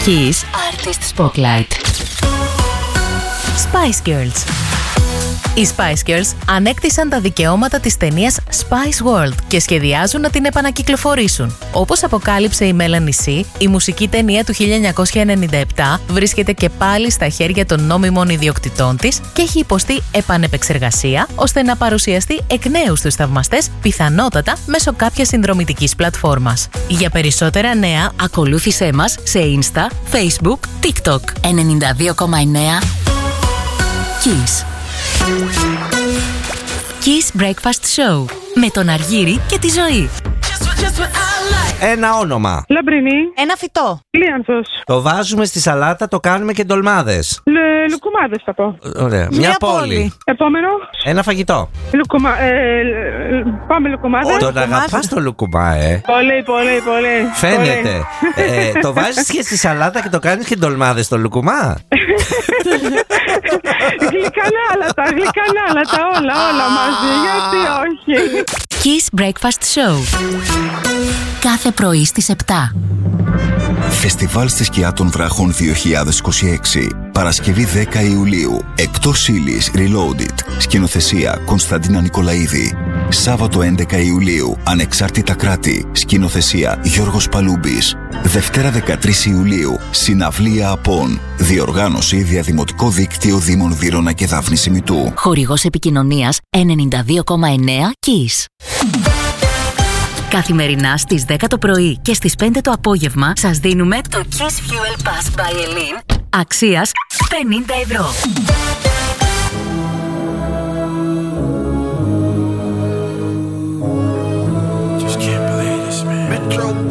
Kiss Artist Spotlight. Spice Girls. Οι Spice Girls ανέκτησαν τα δικαιώματα της ταινίας Spice World και σχεδιάζουν να την επανακυκλοφορήσουν. Όπως αποκάλυψε η Melanie C, η μουσική ταινία του 1997 βρίσκεται και πάλι στα χέρια των νόμιμων ιδιοκτητών της και έχει υποστεί επανεπεξεργασία ώστε να παρουσιαστεί εκ νέου στους θαυμαστές, πιθανότατα μέσω κάποιας συνδρομητικής πλατφόρμας. Για περισσότερα νέα, ακολούθησέ μας σε Insta, Facebook, TikTok. 92,9 Kiss. Kiss Breakfast Show με τον Αργύρη και τη Ζωή. Ένα όνομα. Λαμπρινή. Ένα φυτό. Λίανθος. Το βάζουμε στη σαλάτα, το κάνουμε και ντολμάδες. Λουκουμάδες θα πω. Ωραία. Μια πόλη. Επόμενο. Ένα φαγητό. Πάμε λουκουμάδες. Τον αγαπάς το λουκουμά, Πολύ. Φαίνεται. Το βάζεις και στη σαλάτα και το κάνεις και ντολμάδες το λουκουμά. Γλυκανάλατα, όλα μαζί. Γιατί όχι. Kiss Breakfast Show. Κάθε πρωί στις 7. Φεστιβάλ στη Σκιά των Βράχων 2026. Παρασκευή 10 Ιουλίου. Εκτός ύλης Reloaded. Σκηνοθεσία Κωνσταντίνα Νικολαίδη. Σάββατο 11 Ιουλίου. Ανεξάρτητα κράτη. Σκηνοθεσία Γιώργος Παλούμπης. Δευτέρα 13 Ιουλίου. Συναυλία Απών. Διοργάνωση Διαδημοτικό Δίκτυο Δήμων Βύρωνα και Δάφνης Ημιτού. Χορηγός επικοινωνίας 92,9 Kiss. Καθημερινά στις 10 το πρωί και στις 5 το απόγευμα σας δίνουμε το Kiss Fuel Pass by Elin αξίας 50 ευρώ. Just can't believe this, man. Metro